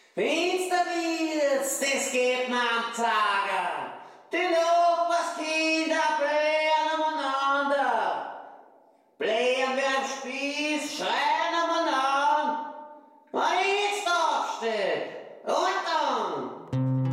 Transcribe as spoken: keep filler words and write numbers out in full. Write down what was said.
Finsternis, das geht man am Tage. Die Not